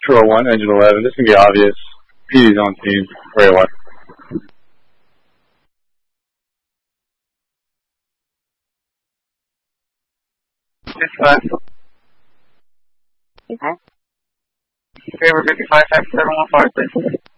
201, engine 11. This can be obvious. PD's on scene. Ray 1. Favor 55, 5715, please.